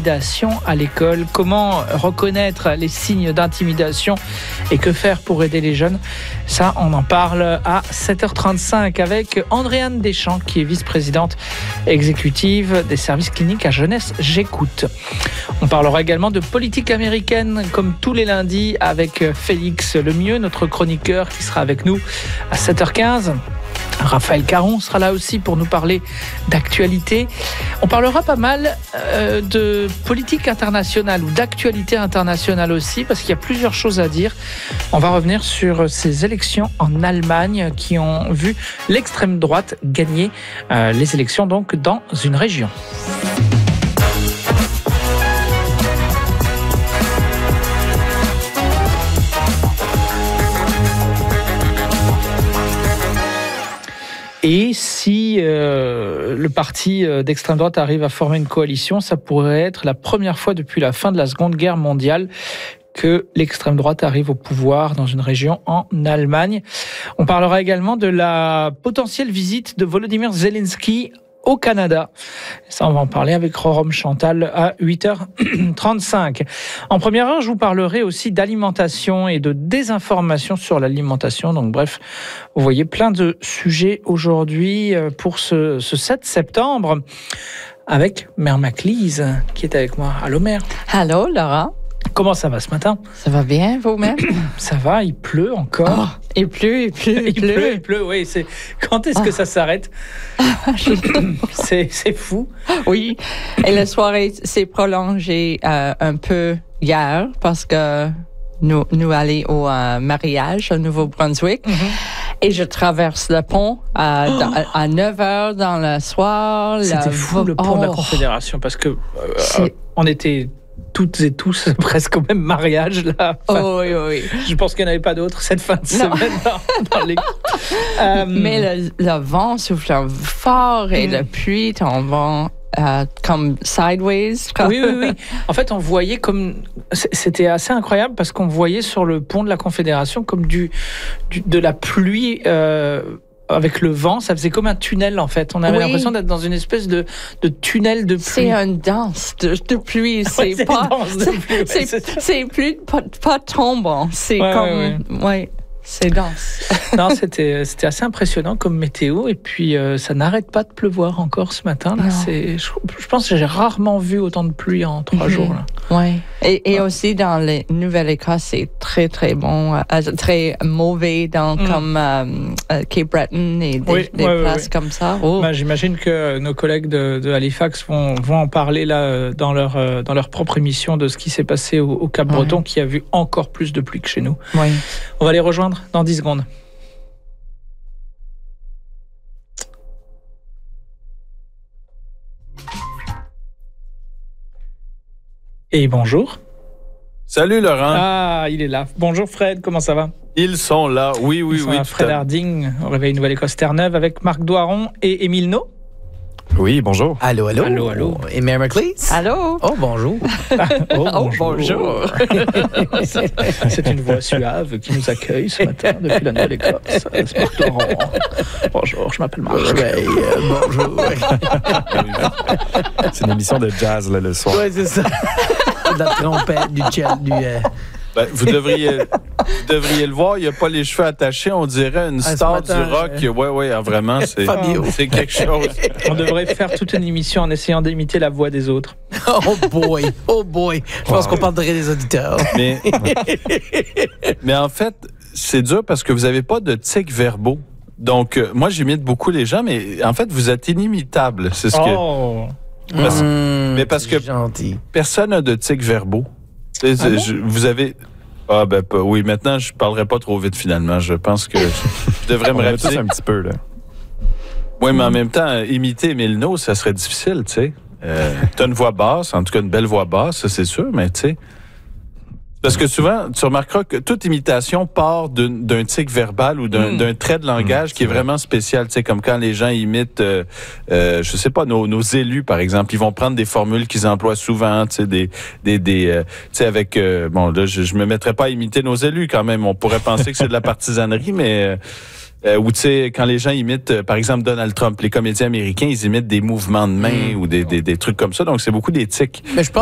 l'intimidation à l'école. Comment reconnaître les signes d'intimidation et que faire pour aider les jeunes? Ça, on en parle à 7h35 avec Andréane Deschamps, qui est vice-présidente exécutive des services cliniques à Jeunesse J'écoute. On parlera également de politique américaine, comme tous les lundis, avec Félix Lemieux, notre chroniqueur, qui sera avec nous à 7h15. Raphaël Caron sera là aussi pour nous parler d'actualité. On parlera pas mal de politique internationale ou d'actualité internationale aussi, parce qu'il y a plusieurs choses à dire. On va revenir sur ces élections en Allemagne qui ont vu l'extrême droite gagner les élections donc dans une région. Et si le parti d'extrême droite arrive à former une coalition, ça pourrait être la première fois depuis la fin de la Seconde Guerre mondiale que l'extrême droite arrive au pouvoir dans une région en Allemagne. On parlera également de la potentielle visite de Volodymyr Zelensky au Canada. Ça, on va en parler avec Rome Chantal à 8h35. En première heure, je vous parlerai aussi d'alimentation et de désinformation sur l'alimentation. Donc bref, vous voyez plein de sujets aujourd'hui pour ce 7 septembre avec Mère Maclise qui est avec moi. Allô Mère. Allô Laurent. Comment ça va ce matin? Ça va bien, vous-même? Ça va, il pleut encore. Oh, il pleut, oui. Quand est-ce que ça s'arrête? C'est fou. Oui, et la soirée s'est prolongée un peu hier parce que nous allons au mariage au Nouveau-Brunswick. Mm-hmm. Et je traverse le pont à 9h dans le soir. C'était fou, le pont de la Confédération, parce que on était toutes et tous presque au même mariage là. Enfin, oui. Je pense qu'il n'y en avait pas d'autres cette fin de semaine dans les... Mais le vent souffle fort et la pluie tombe comme sideways. Oui. En fait, on voyait comme... C'était assez incroyable parce qu'on voyait sur le pont de la Confédération comme de la pluie... avec le vent, ça faisait comme un tunnel en fait. On avait l'impression d'être dans une espèce de tunnel de pluie. C'est une danse de pluie. C'est plus pas tombant. C'est c'est dense. Non, c'était assez impressionnant comme météo. Et puis, ça n'arrête pas de pleuvoir encore ce matin. Là. Je pense que j'ai rarement vu autant de pluie en 3 jours. Oui. Et aussi, dans les Nouvelle-Écosse, c'est très, très bon. Très mauvais comme Cape Breton et des places comme ça. Oh. J'imagine que nos collègues de Halifax vont en parler là, dans leur propre émission de ce qui s'est passé au Cap-Breton, qui a vu encore plus de pluie que chez nous. Oui. On va les rejoindre dans 10 secondes. Et bonjour. Salut Laurent. Ah, il est là. Bonjour Fred, comment ça va? Ils sont là, oui. Fred Harding, au Réveil Nouvelle-Écosse Terre-Neuve avec Marc Doiron et Émile No. Oui, bonjour. Allô. Et Mère Maclise? Allô. Oh, bonjour. Bonjour. C'est une voix suave qui nous accueille ce matin depuis la Nouvelle-Écosse. C'est Marc Doiron. Bonjour, je m'appelle Marc. Bonjour. C'est une émission de jazz là, le soir. Oui, c'est ça. De la trompette, du vous devriez le voir, il n'y a pas les cheveux attachés, on dirait une star du rock. Oui, vraiment, c'est quelque chose. On devrait faire toute une émission en essayant d'imiter la voix des autres. Oh boy. Je pense qu'on parlerait des auditeurs. Mais en fait, c'est dur parce que vous n'avez pas de tics verbaux. Donc, moi, j'imite beaucoup les gens, mais en fait, vous êtes inimitable. C'est ce que... mais parce que gentil. Personne n'a de tics verbaux. Vous avez... oui, maintenant, je ne parlerai pas trop vite, finalement. Je pense que je devrais me rappeler. Un petit peu, là. Oui, mais en même temps, imiter Émile No, ça serait difficile, tu sais. Tu as une voix basse, en tout cas une belle voix basse, ça c'est sûr, mais tu sais... Parce que souvent, tu remarqueras que toute imitation part d'un tic verbal ou d'un trait de langage qui est vraiment spécial. Tu sais, comme quand les gens imitent, je sais pas, nos élus, par exemple, ils vont prendre des formules qu'ils emploient souvent, tu sais, tu sais, avec, bon, là, je me mettrais pas à imiter nos élus quand même. On pourrait penser que c'est de la partisanerie, mais... ou tu sais, quand les gens imitent, par exemple, Donald Trump, les comédiens américains, ils imitent des mouvements de main ou des trucs comme ça. Donc, c'est beaucoup des tics. Mais je pense